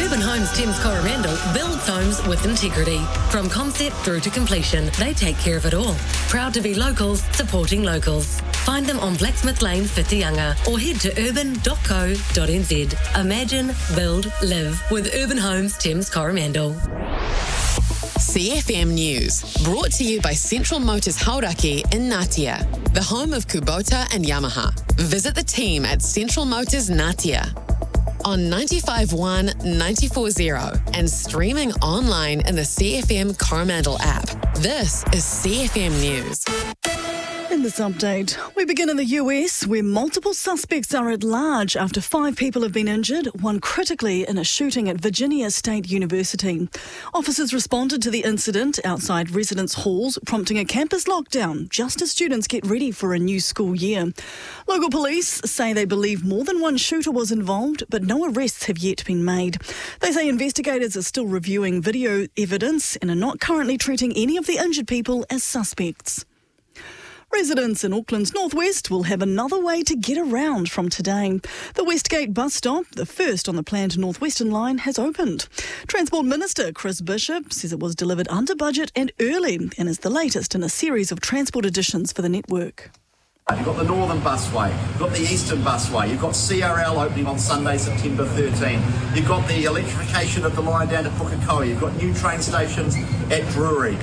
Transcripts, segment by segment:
Urban Homes Thames Coromandel builds homes with integrity. From concept through to completion, they take care of it all. Proud to be locals, supporting locals. Find them on Blacksmith Lane, Whitianga, or head to urban.co.nz. Imagine, build, live with Urban Homes Thames Coromandel. CFM News, brought to you by Central Motors Hauraki in Ngatea, the home of Kubota and Yamaha. Visit the team at Central Motors Ngatea on 95.1, 94.0 and streaming online in the CFM Coromandel app. This is CFM News. In this update, we begin in the US, where multiple suspects are at large after 5 people have been injured, one critically in a shooting at Virginia State University. Officers responded to the incident outside residence halls, prompting a campus lockdown just as students get ready for a new school year. Local police say they believe more than one shooter was involved, but no arrests have yet been made. They say investigators are still reviewing video evidence and are not currently treating any of the injured people as suspects. Residents in Auckland's northwest will have another way to get around from today. The Westgate bus stop, the first on the planned Northwestern line, has opened. Transport Minister Chris Bishop says it was delivered under budget and early and is the latest in a series of transport additions for the network. You've got the Northern Busway, you've got the Eastern Busway, you've got CRL opening on Sunday, September 13. You've got the electrification of the line down at Pukekohe. You've got new train stations at Drury.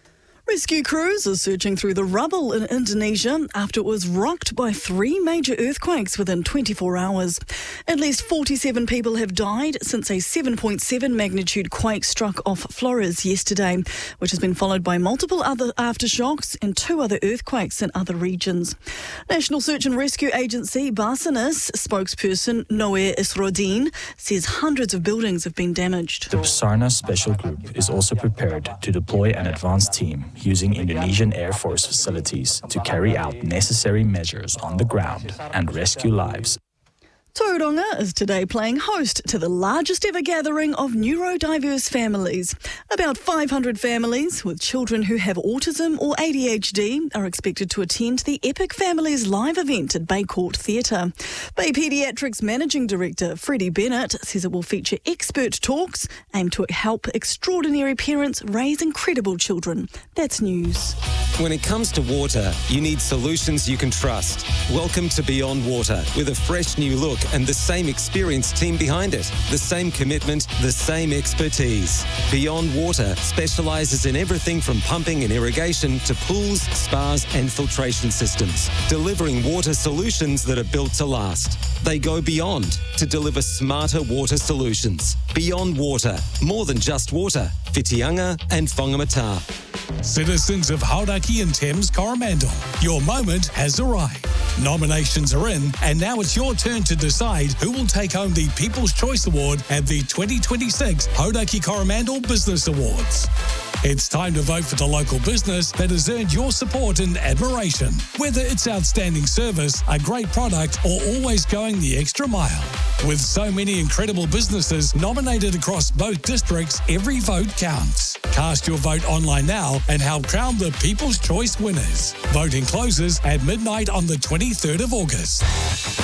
Rescue crews are searching through the rubble in Indonesia after it was rocked by 3 major earthquakes within 24 hours. At least 47 people have died since a 7.7 magnitude quake struck off Flores yesterday, which has been followed by multiple other aftershocks and 2 other earthquakes in other regions. National Search and Rescue Agency Basarnas spokesperson Noe Isrodin says hundreds of buildings have been damaged. The Basarnas Special Group is also prepared to deploy an advanced team using Indonesian Air Force facilities to carry out necessary measures on the ground and rescue lives. Tauranga is today playing host to the largest ever gathering of neurodiverse families. About 500 families with children who have autism or ADHD are expected to attend the Epic Families live event at Bay Court Theatre. Bay Paediatrics Managing Director Freddie Bennett says it will feature expert talks aimed to help extraordinary parents raise incredible children. That's news. When it comes to water, you need solutions you can trust. Welcome to Beyond Water, with a fresh new look and the same experienced team behind it. The same commitment, the same expertise. Beyond Water specialises in everything from pumping and irrigation to pools, spas and filtration systems, delivering water solutions that are built to last. They go beyond to deliver smarter water solutions. Beyond Water, more than just water. Whitianga and Whangamata. Citizens of Hauraki and Thames Coromandel, your moment has arrived. Nominations are in, and now it's your turn to decide who will take home the People's Choice Award at the 2026 Hauraki Coromandel Business Awards. It's time to vote for the local business that has earned your support and admiration, whether it's outstanding service, a great product, or always going the extra mile. With so many incredible businesses nominated across both districts, every vote counts. Cast your vote online now and help crown the People's Choice winners. Voting closes at midnight on the 23rd of August.